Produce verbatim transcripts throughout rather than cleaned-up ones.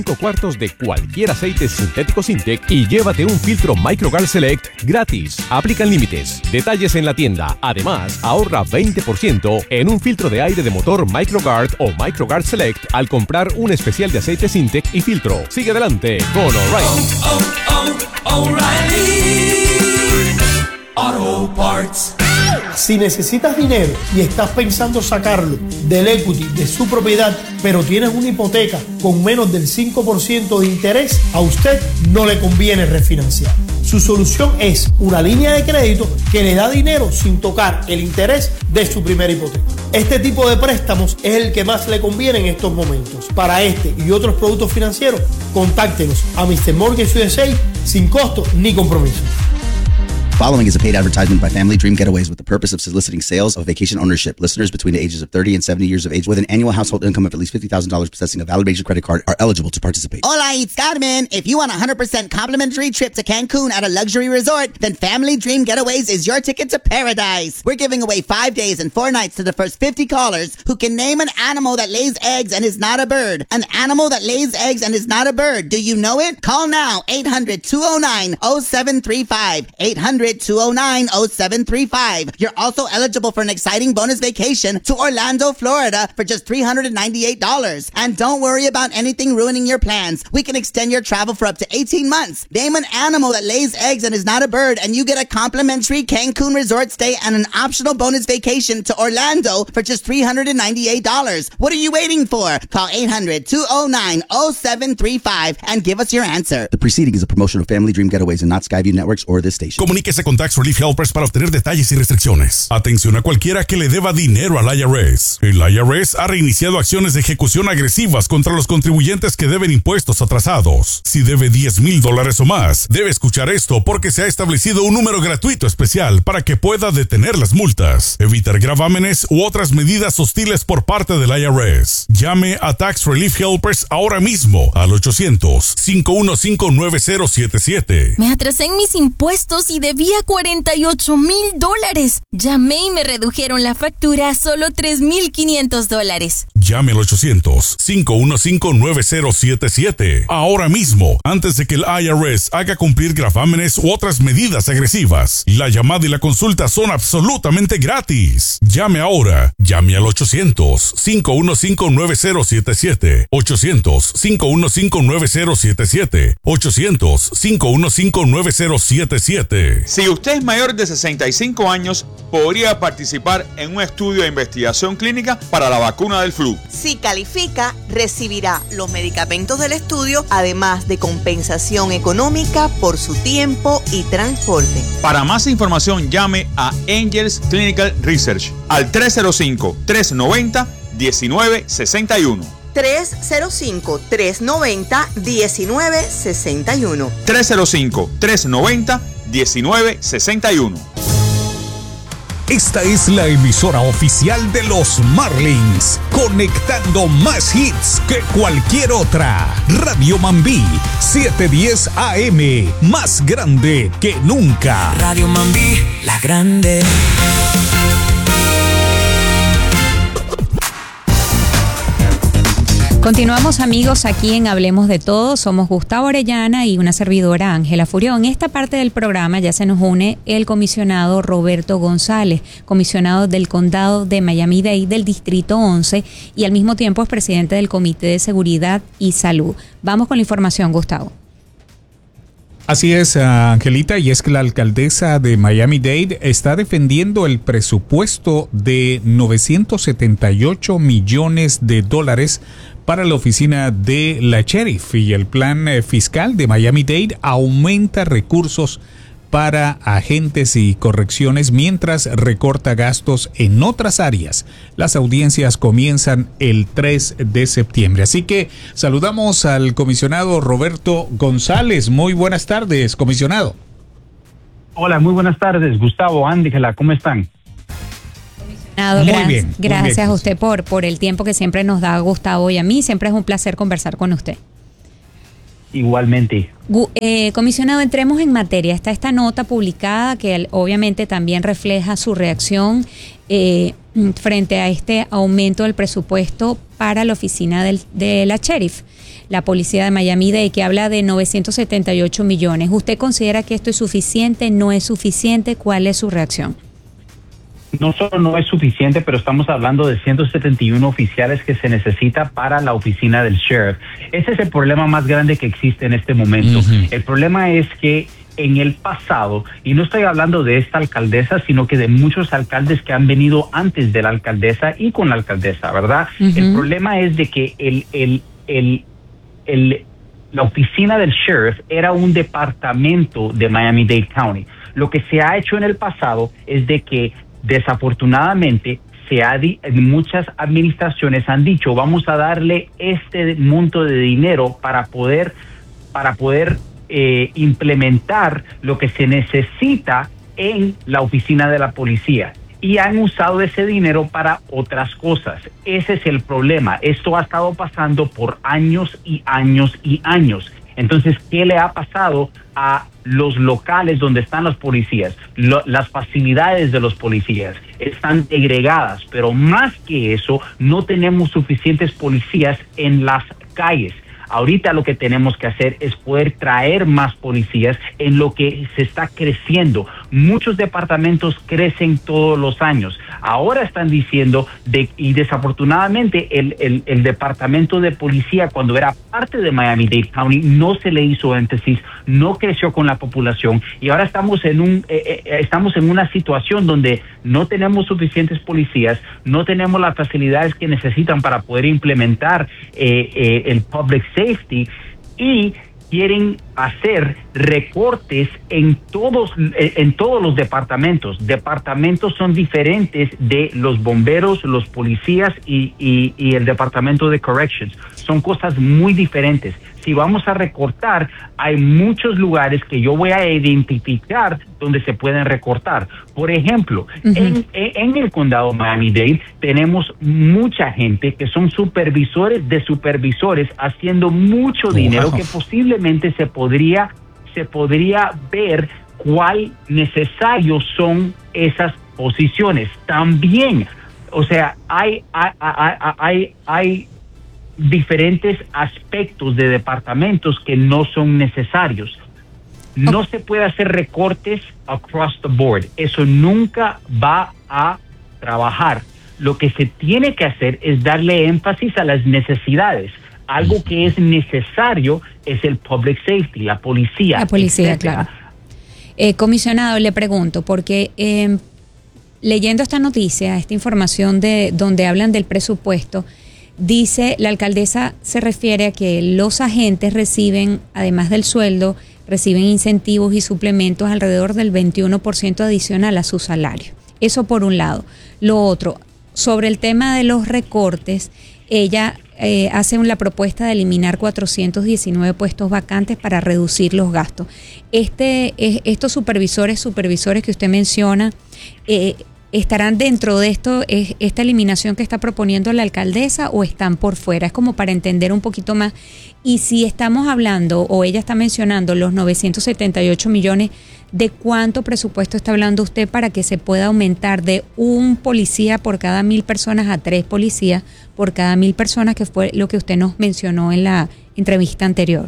cinco cuartos de cualquier aceite sintético Sintec y llévate un filtro MicroGuard Select gratis. Aplican límites. Detalles en la tienda. Además, ahorra veinte por ciento en un filtro de aire de motor MicroGuard o MicroGuard Select al comprar un especial de aceite Sintec y filtro. Sigue adelante con O'Reilly. Oh, oh, oh, O'Reilly Auto Parts. Si necesitas dinero y estás pensando sacarlo del equity de su propiedad, pero tienes una hipoteca con menos del cinco por ciento de interés, a usted no le conviene refinanciar. Su solución es una línea de crédito que le da dinero sin tocar el interés de su primera hipoteca. Este tipo de préstamos es el que más le conviene en estos momentos. Para este y otros productos financieros, contáctenos a mister Mortgage U S A sin costo ni compromiso. Following is a paid advertisement by Family Dream Getaways with the purpose of soliciting sales of vacation ownership. Listeners between the ages of thirty and seventy years of age with an annual household income of at least fifty thousand dollars possessing a valid major credit card are eligible to participate. Hola, it's Carmen. If you want a one hundred percent complimentary trip to Cancun at a luxury resort, then Family Dream Getaways is your ticket to paradise. We're giving away five days and four nights to the first fifty callers who can name an animal that lays eggs and is not a bird. An animal that lays eggs and is not a bird. Do you know it? Call now, eight hundred, two oh nine, oh seven three five. eight hundred, two oh nine, oh seven three five. You're also eligible for an exciting bonus vacation to Orlando, Florida for just three hundred ninety-eight dollars. And don't worry about anything ruining your plans. We can extend your travel for up to eighteen months. Name an animal that lays eggs and is not a bird, and you get a complimentary Cancun resort stay and an optional bonus vacation to Orlando for just three hundred ninety-eight dollars. What are you waiting for? Call eight hundred, two oh nine, oh seven three five and give us your answer. The preceding is a promotion of Family Dream Getaways and not Skyview Networks or this station. Comuníquese con Tax Relief Helpers para obtener detalles y restricciones. Atención a cualquiera que le deba dinero al I R S. El I R S ha reiniciado acciones de ejecución agresivas contra los contribuyentes que deben impuestos atrasados. Si debe diez mil dólares o más, debe escuchar esto porque se ha establecido un número gratuito especial para que pueda detener las multas, evitar gravámenes u otras medidas hostiles por parte del I R S. Llame a Tax Relief Helpers ahora mismo al ochocientos, cinco uno cinco, nueve cero siete siete. Me atrasé en mis impuestos y debía cuarenta y ocho mil dólares. Llamé y me redujeron la factura a solo tres mil quinientos dólares. Llame al ochocientos, cinco uno cinco, nueve cero siete siete. Ahora mismo, antes de que el I R S haga cumplir gravámenes u otras medidas agresivas. La llamada y la consulta son absolutamente gratis. Llame ahora. Llame al ochocientos, cinco uno cinco, nueve cero siete siete. ochocientos, cinco uno cinco, nueve cero siete siete. ochocientos, cinco uno cinco, nueve cero siete siete. Si usted es mayor de sesenta y cinco años, podría participar en un estudio de investigación clínica para la vacuna del flu. Si califica, recibirá los medicamentos del estudio, además de compensación económica por su tiempo y transporte. Para más información, llame a Angels Clinical Research al tres cero cinco, tres noventa, diecinueve sesenta y uno. tres cero cinco, tres noventa, diecinueve sesenta y uno. tres cero cinco, tres noventa, diecinueve sesenta y uno. Esta es la emisora oficial de los Marlins, conectando más hits que cualquier otra. Radio Mambí, setecientos diez A M, más grande que nunca. Radio Mambí, la grande. Continuamos, amigos, aquí en Hablemos de Todo. Somos Gustavo Orellana y una servidora, Ángela Furió. En esta parte del programa ya se nos une el comisionado Roberto González, comisionado del condado de Miami-Dade del Distrito once y al mismo tiempo es presidente del Comité de Seguridad y Salud. Vamos con la información, Gustavo. Así es, Angelita, y es que la alcaldesa de Miami-Dade está defendiendo el presupuesto de novecientos setenta y ocho millones de dólares para la oficina de la sheriff, y el plan fiscal de Miami-Dade aumenta recursos para agentes y correcciones mientras recorta gastos en otras áreas. Las audiencias comienzan el tres de septiembre. Así que saludamos al comisionado Roberto González. Muy buenas tardes, comisionado. Hola, muy buenas tardes, Gustavo, Ángela, ¿cómo están? Muy gracias, bien. Gracias muy bien. A usted por, por el tiempo que siempre nos da Gustavo y a mí. Siempre es un placer conversar con usted. Igualmente. Eh, comisionado, entremos en materia. Está esta nota publicada que obviamente también refleja su reacción eh, frente a este aumento del presupuesto para la oficina del, de la sheriff, la policía de Miami-Dade, que habla de novecientos setenta y ocho millones. ¿Usted considera que esto es suficiente? ¿No es suficiente? ¿Cuál es su reacción? No solo no es suficiente, pero estamos hablando de ciento setenta y uno oficiales que se necesita para la oficina del sheriff. Ese es el problema más grande que existe en este momento. Uh-huh. El problema es que en el pasado, y no estoy hablando de esta alcaldesa, sino que de muchos alcaldes que han venido antes de la alcaldesa y con la alcaldesa, ¿verdad? Uh-huh. El problema es de que el, el, el, el, la oficina del sheriff era un departamento de Miami-Dade County. Lo que se ha hecho en el pasado es de que desafortunadamente se ha di- muchas administraciones han dicho vamos a darle este monto de dinero para poder para poder eh, implementar lo que se necesita en la oficina de la policía, y han usado ese dinero para otras cosas. Ese es el problema. Esto ha estado pasando por años y años y años. Entonces, ¿qué le ha pasado a los locales donde están los policías? Lo, las facilidades de los policías están degregadas, pero más que eso, no tenemos suficientes policías en las calles. Ahorita lo que tenemos que hacer es poder traer más policías en lo que se está creciendo. Muchos departamentos crecen todos los años. Ahora están diciendo, de, y desafortunadamente el, el, el departamento de policía, cuando era parte de Miami-Dade County, no se le hizo énfasis, no creció con la población, y ahora estamos en un eh, eh, estamos en una situación donde no tenemos suficientes policías, no tenemos las facilidades que necesitan para poder implementar eh, eh, el public safety, y quieren hacer recortes en todos en todos los departamentos. Departamentos son diferentes de los bomberos, los policías y, y, y el departamento de corrections. Son cosas muy diferentes. Si vamos a recortar, hay muchos lugares que yo voy a identificar donde se pueden recortar. Por ejemplo, uh-huh. en, en el condado Miami-Dade tenemos mucha gente que son supervisores de supervisores haciendo mucho wow. dinero que posiblemente se podría, se podría ver cuál necesarios son esas posiciones. También, o sea, hay, hay, hay, hay, hay diferentes aspectos de departamentos que no son necesarios. No se puede hacer recortes across the board. Eso nunca va a trabajar. Lo que se tiene que hacer es darle énfasis a las necesidades. Algo que es necesario es el public safety, la policía. La policía, etcétera. Claro. Eh, comisionado, le pregunto, porque eh, leyendo esta noticia, esta información de donde hablan del presupuesto, dice, la alcaldesa se refiere a que los agentes reciben, además del sueldo, reciben incentivos y suplementos alrededor del veintiuno por ciento adicional a su salario. Eso por un lado. Lo otro, sobre el tema de los recortes, ella eh, hace la propuesta de eliminar cuatrocientos diecinueve puestos vacantes para reducir los gastos. Este, eh, estos supervisores, supervisores que usted menciona, eh, ¿estarán dentro de esto, esta eliminación que está proponiendo la alcaldesa, o están por fuera? Es como para entender un poquito más. Y si estamos hablando, o ella está mencionando los novecientos setenta y ocho millones, ¿de cuánto presupuesto está hablando usted para que se pueda aumentar de un policía por cada mil personas a tres policías por cada mil personas, que fue lo que usted nos mencionó en la entrevista anterior?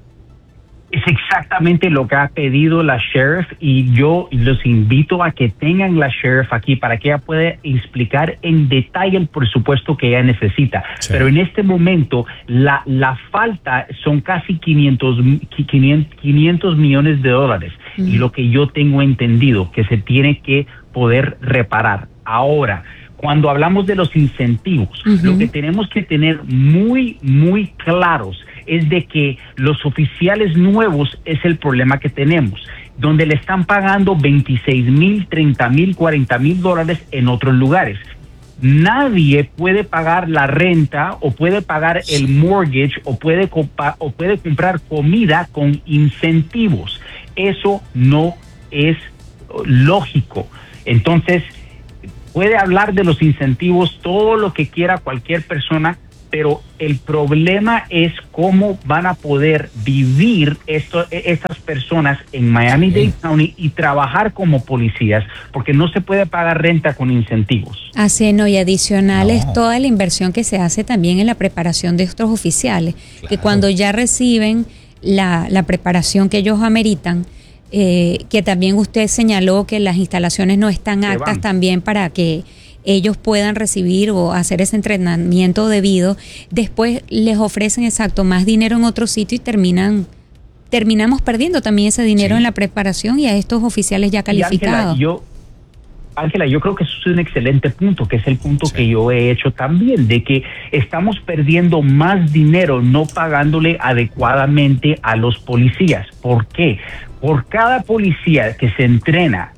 Es exactamente lo que ha pedido la sheriff, y yo los invito a que tengan la sheriff aquí para que ella pueda explicar en detalle el presupuesto que ella necesita. Sí. Pero en este momento la, la falta son casi quinientos millones de dólares. Mm. Y lo que yo tengo entendido que se tiene que poder reparar. Ahora, cuando hablamos de los incentivos, uh-huh. lo que tenemos que tener muy, muy claros es de que los oficiales nuevos es el problema que tenemos, donde le están pagando veintiséis mil, treinta mil, cuarenta mil dólares en otros lugares. Nadie puede pagar la renta, o puede pagar el mortgage, o puede, compa- o puede comprar comida con incentivos. Eso no es lógico. Entonces, puede hablar de los incentivos todo lo que quiera cualquier persona, pero el problema es cómo van a poder vivir esto, estas personas en Miami-Dade County y trabajar como policías, porque no se puede pagar renta con incentivos. Así no, y adicional no. es toda la inversión que se hace también en la preparación de estos oficiales, claro. que cuando ya reciben la, la preparación que ellos ameritan, eh, que también usted señaló que las instalaciones no están aptas también para que ellos puedan recibir o hacer ese entrenamiento debido, después les ofrecen exacto más dinero en otro sitio y terminan terminamos perdiendo también ese dinero sí. en la preparación y a estos oficiales ya calificados. Y Ángela, yo Ángela, yo creo que eso es un excelente punto, que es el punto sí. que yo he hecho también, de que estamos perdiendo más dinero no pagándole adecuadamente a los policías. ¿Por qué? Por cada policía que se entrena,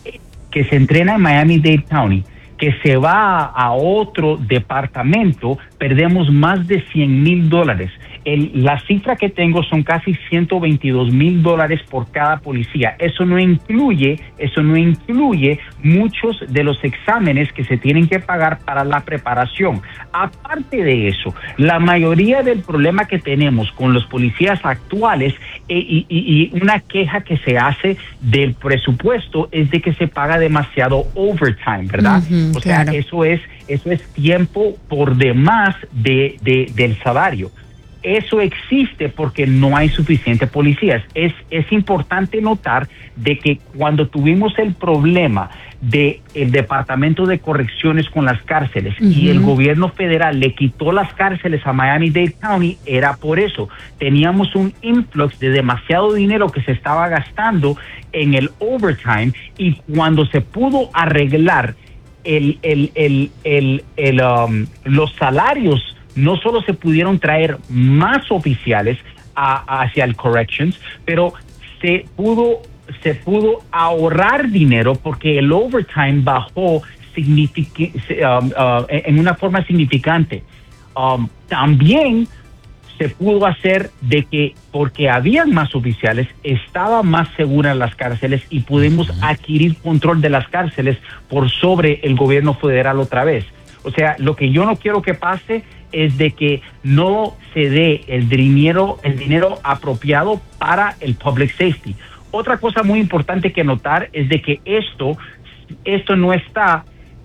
que se entrena en Miami-Dade County, que se va a otro departamento, perdemos más de cien mil dólares. El, la cifra que tengo son casi ciento veintidós mil dólares por cada policía. Eso no incluye, eso no incluye muchos de los exámenes que se tienen que pagar para la preparación. Aparte de eso, la mayoría del problema que tenemos con los policías actuales eh, y, y, y una queja que se hace del presupuesto es de que se paga demasiado overtime, ¿verdad? Uh-huh, o sea, claro. eso es, eso es tiempo por demás de, de, del salario. Eso existe porque no hay suficientes policías. Es, es importante notar de que cuando tuvimos el problema de el Departamento de Correcciones con las cárceles uh-huh. y el gobierno federal le quitó las cárceles a Miami-Dade County, era por eso. Teníamos un influx de demasiado dinero que se estaba gastando en el overtime, y cuando se pudo arreglar el, el, el, el, el, um, los salarios, no solo se pudieron traer más oficiales a, hacia el corrections, pero se pudo se pudo ahorrar dinero porque el overtime bajó signific- um, uh, en una forma significante. Um, también se pudo hacer de que, porque habían más oficiales, estaba más seguras las cárceles y pudimos adquirir control de las cárceles por sobre el gobierno federal otra vez. O sea, lo que yo no quiero que pase es de que no se dé el dinero, el dinero apropiado para el public safety. Otra cosa muy importante que notar es de que esto, esto no está,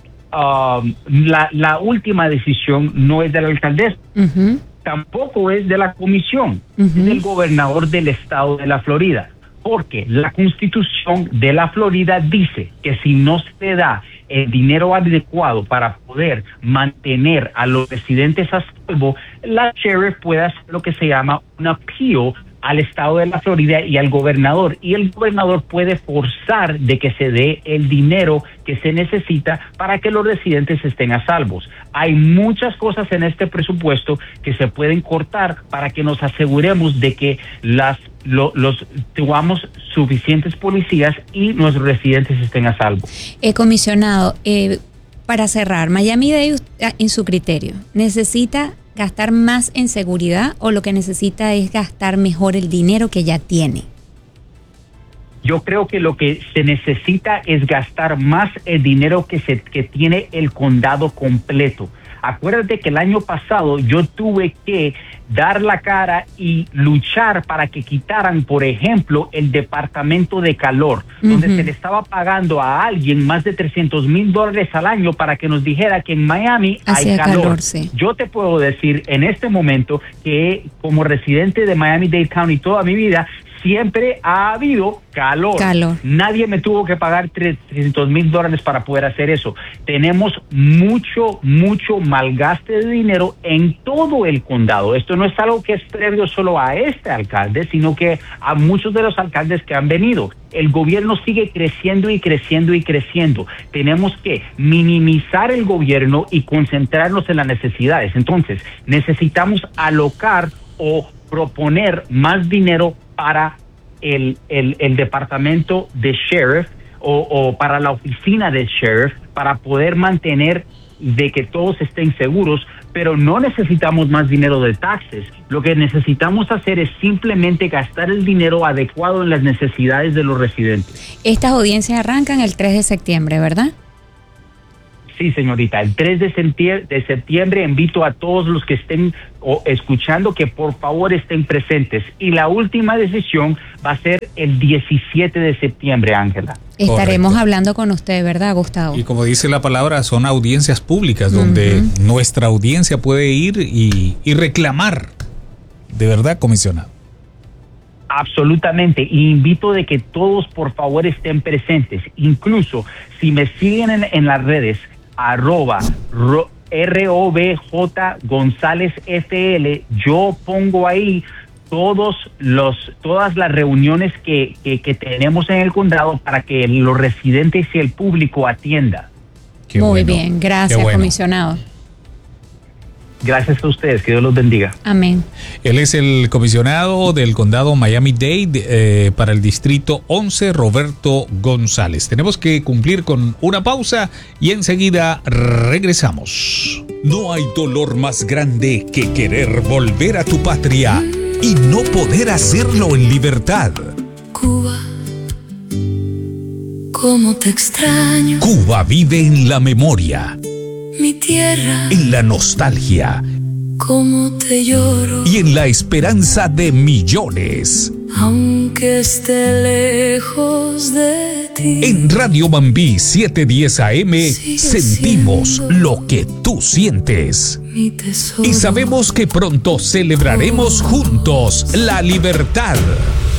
um, la, la última decisión no es de la alcaldesa, uh-huh. tampoco es de la comisión, uh-huh. es del gobernador del estado de la Florida, porque la Constitución de la Florida dice que si no se da el dinero adecuado para poder mantener a los residentes a salvo, la sheriff puede hacer lo que se llama un appeal al estado de la Florida y al gobernador, y el gobernador puede forzar de que se dé el dinero que se necesita para que los residentes estén a salvos. Hay muchas cosas en este presupuesto que se pueden cortar para que nos aseguremos de que las lo, los tengamos suficientes policías y nuestros residentes estén a salvo. Eh, comisionado, eh, para cerrar, Miami-Dade, en su criterio, ¿necesita gastar más en seguridad o lo que necesita es gastar mejor el dinero que ya tiene? Yo creo que lo que se necesita es gastar más el dinero que se que tiene el condado completo. Acuérdate que el año pasado yo tuve que dar la cara y luchar para que quitaran, por ejemplo, el departamento de calor, uh-huh. donde se le estaba pagando a alguien más de trescientos mil dólares al año para que nos dijera que en Miami hay calor. calor sí. Yo te puedo decir en este momento que como residente de Miami-Dade County toda mi vida, siempre ha habido calor. calor. Nadie me tuvo que pagar trescientos mil dólares para poder hacer eso. Tenemos mucho, mucho malgaste de dinero en todo el condado. Esto no es algo que es previo solo a este alcalde, sino que a muchos de los alcaldes que han venido. El gobierno sigue creciendo y creciendo y creciendo. Tenemos que minimizar el gobierno y concentrarnos en las necesidades. Entonces, necesitamos alocar o proponer más dinero para el, el, el departamento de sheriff o, o para la oficina del sheriff para poder mantener de que todos estén seguros, pero no necesitamos más dinero de taxes. Lo que necesitamos hacer es simplemente gastar el dinero adecuado en las necesidades de los residentes. Estas audiencias arrancan el tres de septiembre, ¿verdad? Sí, señorita, el tres de septiembre, de septiembre invito a todos los que estén o, escuchando que por favor estén presentes. Y la última decisión va a ser el diecisiete de septiembre, Ángela. Estaremos Correcto. hablando con usted, ¿verdad, Gustavo? Y como dice la palabra, son audiencias públicas donde uh-huh. nuestra audiencia puede ir y, y reclamar. De verdad, comisionado. Absolutamente, y invito de que todos por favor estén presentes. Incluso si me siguen en, en las redes, arroba R O B J González F L, yo pongo ahí todos los todas las reuniones que, que, que tenemos en el condado para que los residentes y el público atienda. Qué Muy bueno. bien, gracias, bueno. comisionado. Gracias a ustedes, que Dios los bendiga. Amén. Él es el comisionado del condado Miami-Dade eh, para el distrito once, Roberto González. Tenemos que cumplir con una pausa y enseguida regresamos. No hay dolor más grande que querer volver a tu patria y no poder hacerlo en libertad. Cuba, cómo te extraño. Cuba vive en la memoria, mi tierra, en la nostalgia, cómo te lloro, y en la esperanza de millones. Aunque esté lejos de ti. En Radio Mambí setecientos diez A M sentimos lo que tú sientes. Mi tesoro. Y sabemos que pronto celebraremos juntos la libertad.